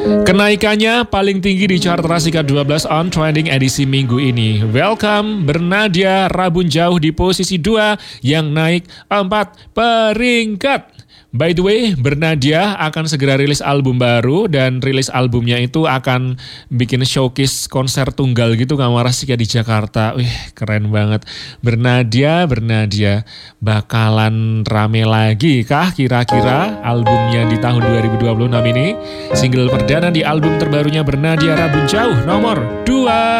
Kenaikannya paling tinggi di chart Rasika 12 on trending edisi minggu ini. Welcome Bernadia Rabun Jauh di posisi 2 yang naik 4 peringkat. By the way, Bernadia akan segera rilis album baru dan rilis albumnya itu akan bikin showcase konser tunggal gitu Kamar Rasika di Jakarta. Wih, keren banget. Bernadia bakalan rame lagi kah kira-kira albumnya di tahun 2026 ini? Single perdana di album terbarunya Bernadia Rabun Jauh nomor 2.